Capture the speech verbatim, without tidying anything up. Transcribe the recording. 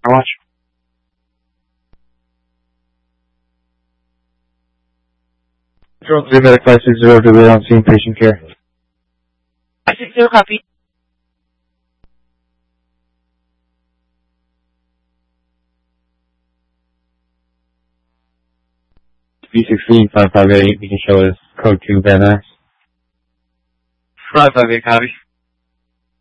How much? Control three, medic five six zero, delay on scene, patient care. five six zero, copy. B sixteen five five eight, you can show us code two Van Nuys. five five eight, copy.